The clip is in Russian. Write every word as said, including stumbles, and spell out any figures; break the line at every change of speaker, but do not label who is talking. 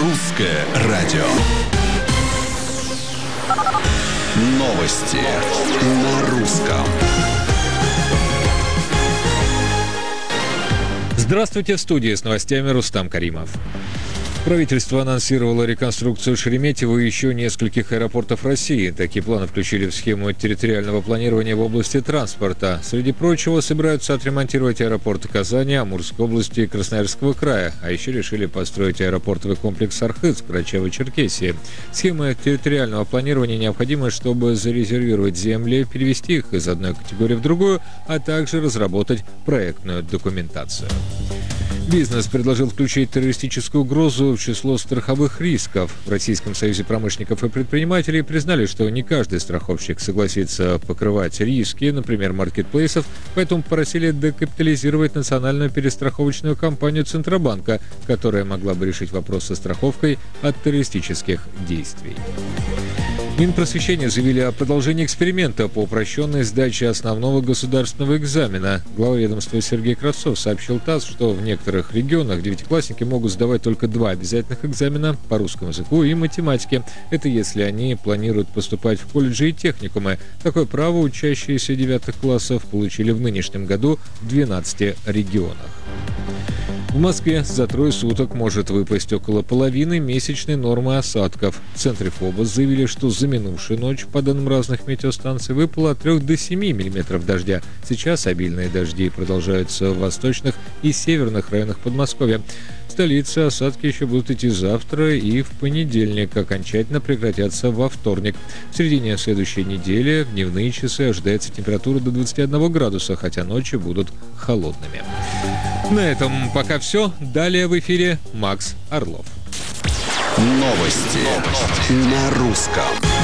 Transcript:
Русское радио. Новости на русском.
Здравствуйте, в студии с новостями Рустам Каримов. Правительство анонсировало реконструкцию Шереметьево и еще нескольких аэропортов России. Такие планы включили в схему территориального планирования в области транспорта. Среди прочего, собираются отремонтировать аэропорты Казани, Амурской области и Красноярского края. А еще решили построить аэропортовый комплекс Архыз в Карачаево-Черкесии. Схема территориального планирования необходима, чтобы зарезервировать земли, перевести их из одной категории в другую, а также разработать проектную документацию. Бизнес предложил включить террористическую угрозу в число страховых рисков. В Российском союзе промышленников и предпринимателей признали, что не каждый страховщик согласится покрывать риски, например, маркетплейсов, поэтому попросили декапитализировать национальную перестраховочную компанию Центробанка, которая могла бы решить вопрос со страховкой от террористических действий. Минпросвещения заявили о продолжении эксперимента по упрощенной сдаче основного государственного экзамена. Глава ведомства Сергей Кравцов сообщил ТАСС, что в некоторых регионах девятиклассники могут сдавать только два обязательных экзамена по русскому языку и математике. Это если они планируют поступать в колледжи и техникумы. Такое право учащиеся девятых классов получили в нынешнем году в двенадцати регионах. В Москве за трое суток может выпасть около половины месячной нормы осадков. В центре ФОБОС заявили, что за минувшую ночь, по данным разных метеостанций, выпало от трёх до семи миллиметров дождя. Сейчас обильные дожди продолжаются в восточных и северных районах Подмосковья. В столице осадки еще будут идти завтра и в понедельник, окончательно прекратятся во вторник. В середине следующей недели в дневные часы ожидается температура до двадцати одного градуса, хотя ночи будут холодными. На этом пока все. Далее в эфире Макс Орлов.
Новости на русском.